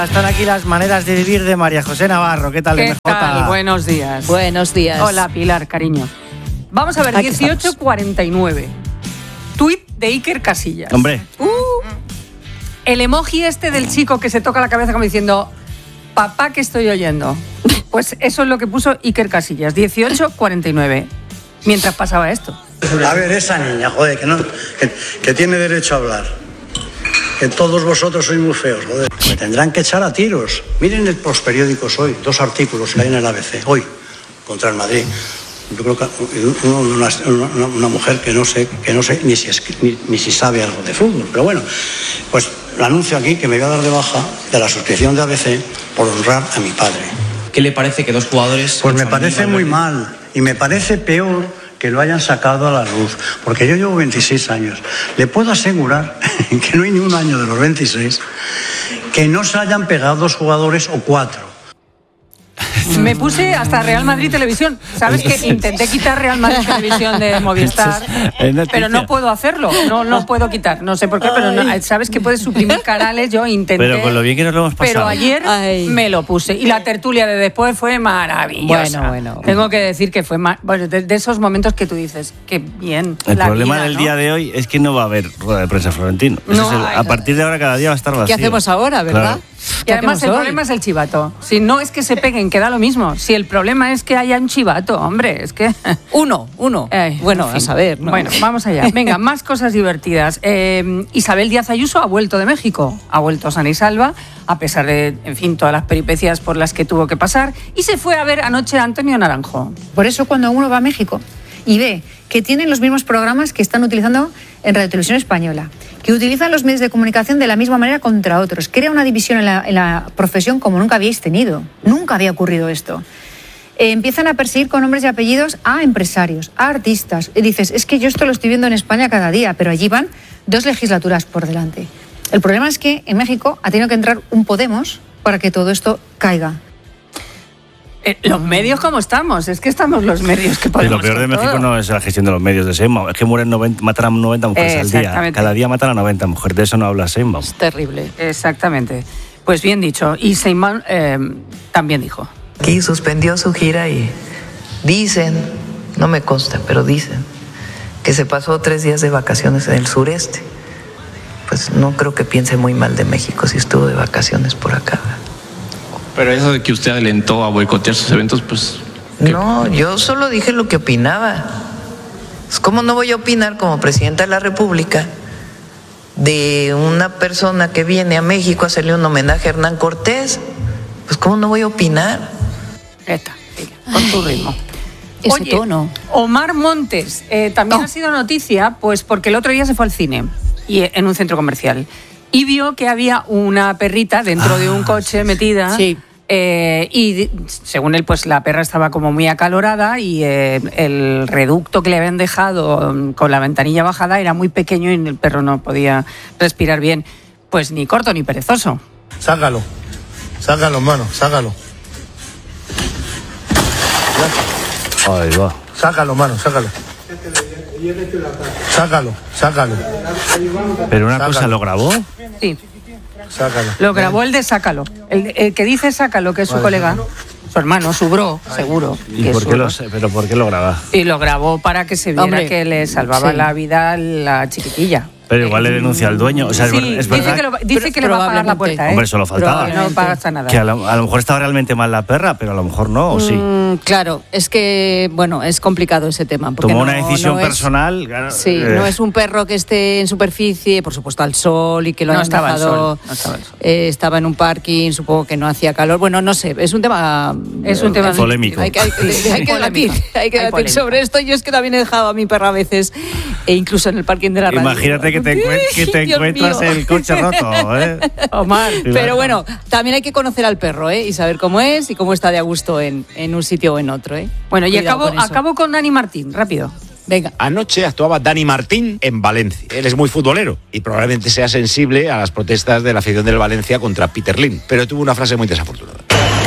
Están aquí las maneras de vivir de María José Navarro. ¿Qué tal, ¿Qué MJ? tal? Buenos días. Buenos días. Hola, Pilar, cariño. Vamos a ver, 18:49. Tuit de Iker Casillas. Hombre. El emoji este del chico que se toca la cabeza como diciendo, papá, ¿qué estoy oyendo? Pues eso es lo que puso Iker Casillas, 18:49, mientras pasaba esto. A ver, esa niña, joder, que tiene derecho a hablar. Que todos vosotros sois muy feos, joder. Me tendrán que echar a tiros. Miren los periódicos hoy, 2 artículos que hay en el ABC, hoy, contra el Madrid. Yo creo que una mujer que no sé ni si sabe algo de fútbol, pero bueno, pues lo anuncio aquí que me voy a dar de baja de la suscripción de ABC por honrar a mi padre. ¿Qué le parece que 2 jugadores... Pues me parece muy mal y me parece peor que lo hayan sacado a la luz, porque yo llevo 26 años. Le puedo asegurar que no hay ni un año de los 26 que no se hayan pegado 2 jugadores o 4. Me puse hasta Real Madrid Televisión. ¿Sabes que intenté quitar Real Madrid Televisión de Movistar? Pero no puedo hacerlo, no puedo quitar. No sé por qué, pero no, sabes que puedes suprimir canales. Yo intenté. Pero con lo bien que nos lo hemos pasado. Pero ayer me lo puse. Y la tertulia de después fue maravillosa. Bueno. Tengo que decir que fue bueno, de esos momentos que tú dices, qué bien. El problema vida, del ¿no? día de hoy es que no va a haber rueda de prensa, Florentino. A partir de ahora cada día va a estar vacío. ¿Qué hacemos ahora, verdad? Claro. Y además el problema es el chivato. Si no es que se peguen, que da lo mismo. Si el problema es que haya un chivato, hombre, es que... Uno. Bueno, en fin. a saber, ¿no? Bueno, vamos allá. Venga, más cosas divertidas. Isabel Díaz Ayuso ha vuelto de México. Ha vuelto sana y salva, a pesar de, en fin, todas las peripecias por las que tuvo que pasar. Y se fue a ver anoche a Antonio Naranjo. Por eso cuando uno va a México y ve que tienen los mismos programas que están utilizando en Radio Televisión Española, que utilizan los medios de comunicación de la misma manera contra otros, crea una división en la profesión como nunca habíais tenido. Nunca había ocurrido esto. Empiezan a perseguir con nombres y apellidos a empresarios, a artistas. Y dices, es que yo esto lo estoy viendo en España cada día, pero allí van 2 legislaturas por delante. El problema es que en México ha tenido que entrar un Podemos para que todo esto caiga. Los medios, ¿cómo estamos? Es que estamos los medios que podemos. Y lo peor de México no es la gestión de los medios de Sheinbaum, es que matan a 90 mujeres al día. Cada día matan a 90 mujeres, de eso no habla Sheinbaum. Es terrible. Exactamente. Pues bien dicho. Y Sheinbaum también dijo. Aquí suspendió su gira y dicen, no me consta, pero dicen que se pasó 3 días de vacaciones en el sureste. Pues no creo que piense muy mal de México si estuvo de vacaciones por acá. Pero eso de que usted alentó a boicotear sus eventos, pues... No, yo solo dije lo que opinaba. ¿Cómo no voy a opinar como presidenta de la República de una persona que viene a México a hacerle un homenaje a Hernán Cortés? Pues ¿cómo no voy a opinar? Con tu ritmo. Ese tono. Omar Montes también ha sido noticia, pues porque el otro día se fue al cine y en un centro comercial y vio que había una perrita dentro de un coche metida. Sí. Y según él, pues la perra estaba como muy acalorada y el reducto que le habían dejado con la ventanilla bajada era muy pequeño y el perro no podía respirar bien. Pues ni corto ni perezoso. Sácalo, mano, sácalo. Ahí va. Sácalo, mano, sácalo. Sácalo. Pero una cosa, ¿lo grabó? Sí. Sácalo. Lo grabó el de Sácalo. El que dice Sácalo, que es su colega, su hermano, su bro, seguro. ¿Y por qué lo graba? Y lo grabó para que se viera que le salvaba la vida a la chiquitilla. Pero igual le denuncia al dueño. O sea, sí, es verdad. dice que le va a pagar la puerta, ¿eh? Hombre, solo faltaba. No pasa nada. Que a lo mejor estaba realmente mal la perra, pero a lo mejor no, ¿o sí? Claro, es que, bueno, es complicado ese tema. Tomó una decisión personal. Claro, sí, no es un perro que esté en superficie, por supuesto al sol y que lo hayan dejado. No estaba el sol. Estaba en un parking, supongo que no hacía calor. Bueno, no sé, es un tema... polémico. Hay que debatir sobre esto. Yo es que también he dejado a mi perro a veces, e incluso en el parking de la radio. Imagínate que te encuentras el coche roto, ¿eh? Omar. Pero bueno, también hay que conocer al perro, ¿eh? Y saber cómo es y cómo está de a gusto en un sitio o en otro, ¿eh? Bueno, y acabo con Dani Martín, rápido. Venga. Anoche actuaba Dani Martín en Valencia. Él es muy futbolero y probablemente sea sensible a las protestas de la afición del Valencia contra Peter Lim, pero tuvo una frase muy desafortunada.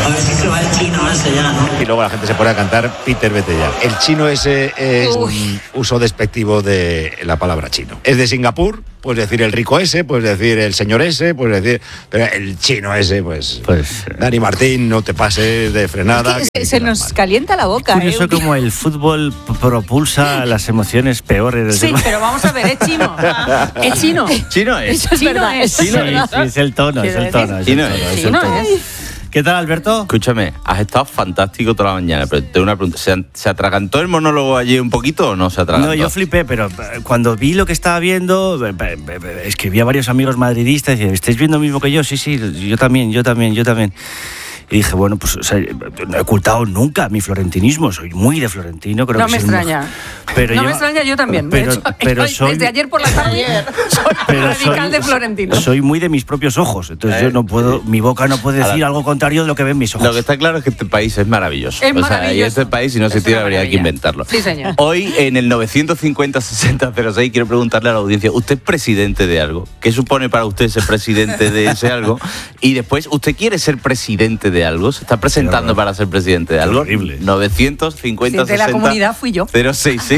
A ver si se va el chino ese ya, ¿no? Y luego la gente se pone a cantar Peter, vete ya. El chino ese es un uso despectivo de la palabra chino. Es de Singapur, puedes decir el rico ese, puedes decir el señor ese, puedes decir... Pero el chino ese, pues Dani Martín, no te pases de frenada. Es que se nos calienta la boca. Curioso como el fútbol propulsa las emociones peores del Sí, tema. pero vamos a ver, es chino. Es chino. Chino es. Eso es verdad. Sí, es el tono, es el tono. Chino es. ¿Qué tal, Alberto? Escúchame, has estado fantástico toda la mañana, pero tengo una pregunta. ¿Se atragantó el monólogo allí un poquito o no se atragantó? No, yo flipé, pero cuando vi lo que estaba viendo, escribí a varios amigos madridistas y decía, ¿estáis viendo lo mismo que yo? Sí, yo también. Y dije, bueno, pues o sea, no he ocultado nunca mi florentinismo, soy muy de Florentino. Creo No que me extraña. Me extraña, yo también. Pero soy, desde ayer por la tarde soy radical de Florentino. Soy muy de mis propios ojos, entonces yo no puedo, mi boca no puede decir algo contrario de lo que ven mis ojos. Lo que está claro es que este país es maravilloso. Es maravilloso. Y este país, si no se tira, habría que inventarlo. Sí, señor. Hoy, en el 950-6006, quiero preguntarle a la audiencia, ¿usted es presidente de algo? ¿Qué supone para usted ser presidente de ese algo? Y después, ¿usted quiere ser presidente de algo? ¿Se está presentando para ser presidente de algo? Horrible. 950-60... De la comunidad fui yo. 06, ¿sí?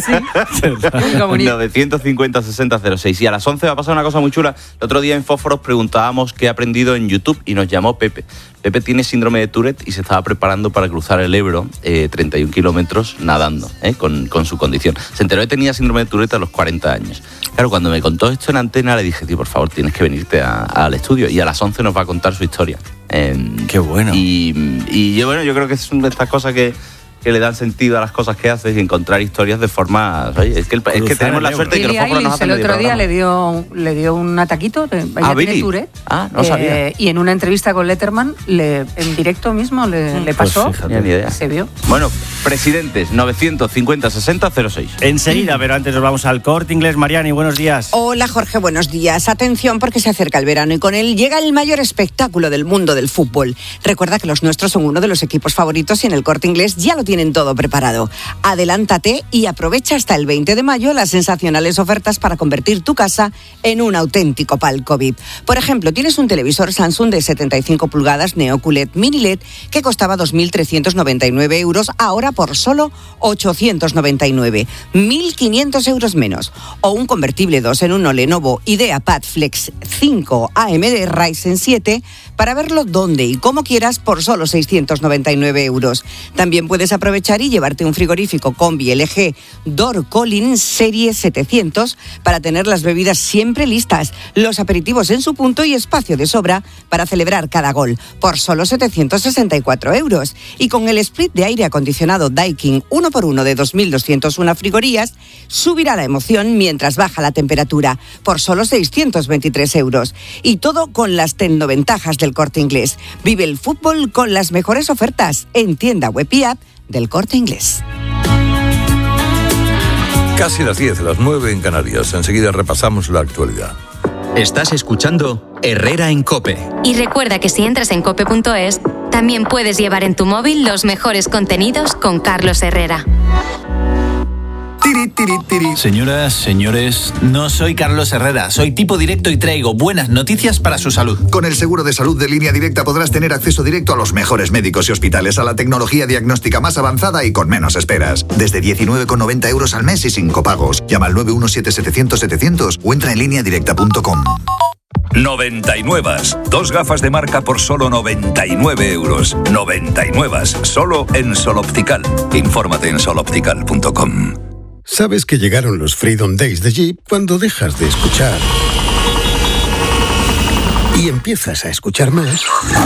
950-6006. Y a las 11 va a pasar una cosa muy chula. El otro día en Fósforos preguntábamos qué ha aprendido en YouTube y nos llamó Pepe. Pepe tiene síndrome de Tourette y se estaba preparando para cruzar el Ebro 31 kilómetros nadando, con su condición. Se enteró que tenía síndrome de Tourette a los 40 años. Claro, cuando me contó esto en antena le dije, tío, por favor, tienes que venirte al estudio. Y a las 11 nos va a contar su historia. Qué bueno. Y yo creo que es una de estas cosas que le dan sentido a las cosas que haces y encontrar historias de forma... Oye, es que tenemos la suerte de que los Fósforos nos hacen el otro día le dio un ataquito, ella tiene Tourette. No sabía. Y en una entrevista con Letterman, en directo mismo le pasó. Pues fíjate, ni idea. Se vio. Bueno, presidentes, 950-6006. Enseguida, pero antes nos vamos al Corte Inglés. Mariani, buenos días. Hola, Jorge, buenos días. Atención, porque se acerca el verano y con él llega el mayor espectáculo del mundo del fútbol. Recuerda que los nuestros son uno de los equipos favoritos y en el Corte Inglés ya lo tienen todo preparado. Adelántate y aprovecha hasta el 20 de mayo las sensacionales ofertas para convertir tu casa en un auténtico palco VIP. Por ejemplo, tienes un televisor Samsung de 75 pulgadas Neo QLED Mini LED que costaba 2.399 euros, ahora por solo 899, 1.500 euros menos. O un convertible 2 en 1 Lenovo IdeaPad Flex 5 AMD Ryzen 7 para verlo donde y como quieras por solo 699 euros. También puedes aprovechar y llevarte un frigorífico combi LG Door Colin Serie 700 para tener las bebidas siempre listas, los aperitivos en su punto y espacio de sobra para celebrar cada gol por solo 764 euros. Y con el split de aire acondicionado Daikin 1x1 de 2.201 frigorías, subirá la emoción mientras baja la temperatura por solo 623 euros. Y todo con las tecnoventajas del Corte Inglés. Vive el fútbol con las mejores ofertas en tienda web y app del Corte Inglés. Casi las 10, las 9 en Canarias. Enseguida repasamos la actualidad. Estás escuchando Herrera en COPE. Y recuerda que si entras en cope.es, también puedes llevar en tu móvil los mejores contenidos con Carlos Herrera. Señoras, señores, no soy Carlos Herrera, soy tipo directo y traigo buenas noticias para su salud. Con el seguro de salud de Línea Directa podrás tener acceso directo a los mejores médicos y hospitales, a la tecnología diagnóstica más avanzada y con menos esperas. Desde 19,90 euros al mes y sin copagos. Llama al 917-700-700 o entra en lineadirecta.com. 99. 2 gafas de marca por solo 99 euros. 99. Solo en Sol Optical. Infórmate en soloptical.com. ¿Sabes que llegaron los Freedom Days de Jeep cuando dejas de escuchar y empiezas a escuchar más?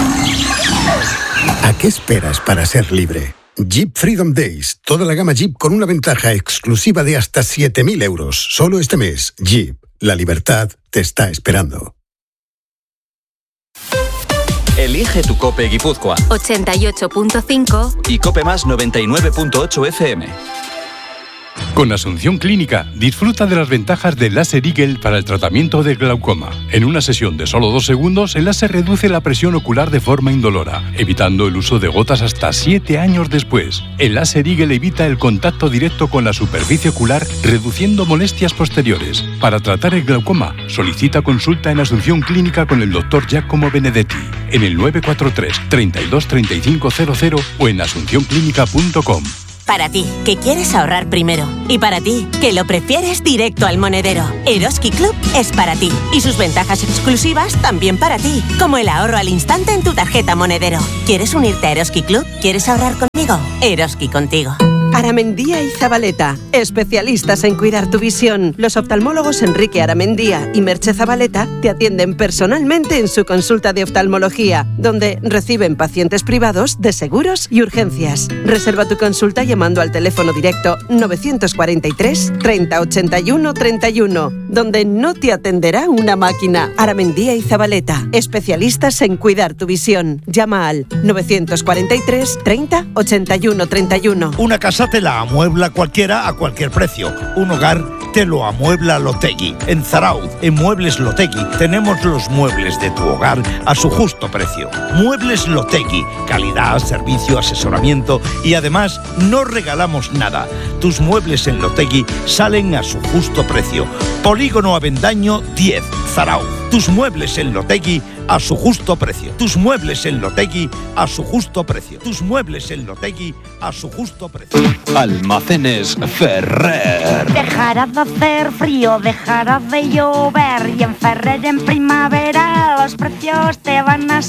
¿A qué esperas para ser libre? Jeep Freedom Days. Toda la gama Jeep con una ventaja exclusiva de hasta 7.000 euros. Solo este mes. Jeep. La libertad te está esperando. Elige tu COPE Guipúzcoa 88.5 y COPE Más 99.8 FM. Con Asunción Clínica, disfruta de las ventajas del láser Eagle para el tratamiento del glaucoma. En una sesión de solo 2 segundos, el láser reduce la presión ocular de forma indolora, evitando el uso de gotas hasta 7 años después. El láser Eagle evita el contacto directo con la superficie ocular, reduciendo molestias posteriores. Para tratar el glaucoma, solicita consulta en Asunción Clínica con el Dr. Giacomo Benedetti, en el 943 32 35 00 o en asuncionclínica.com. Para ti, que quieres ahorrar primero. Y para ti, que lo prefieres directo al monedero. Eroski Club es para ti. Y sus ventajas exclusivas también para ti. Como el ahorro al instante en tu tarjeta monedero. ¿Quieres unirte a Eroski Club? ¿Quieres ahorrar conmigo? Eroski contigo. Aramendía y Zabaleta, especialistas en cuidar tu visión. Los oftalmólogos Enrique Aramendía y Merche Zabaleta te atienden personalmente en su consulta de oftalmología, donde reciben pacientes privados de seguros y urgencias. Reserva tu consulta llamando al teléfono directo 943 30 81 31, donde no te atenderá una máquina. Aramendía y Zabaleta, especialistas en cuidar tu visión. Llama al 943 30 81 31. Una casa te la amuebla cualquiera a cualquier precio. Un hogar te lo amuebla Lotegui. En Zarauz, en Muebles Lotegui, tenemos los muebles de tu hogar a su justo precio. Muebles Lotegui, calidad, servicio, asesoramiento y además no regalamos nada. Tus muebles en Lotegui salen a su justo precio. Polígono Avendaño 10, Zarauz. Tus muebles en Lotegui a su justo precio. Tus muebles en Lotegui a su justo precio. Tus muebles en Lotegui a su justo precio. Almacenes Ferrer. Dejará de hacer frío, dejará de llover y en Ferrer en primavera los precios te van a